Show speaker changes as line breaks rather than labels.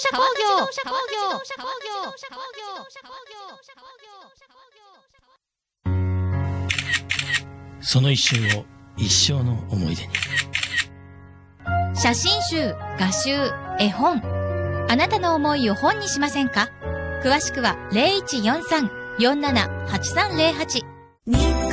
車工業。
その一瞬を一生の思い出に。
写真集、画集、絵本。あなたの思いを本にしませんか？詳しくは 0143-47-8308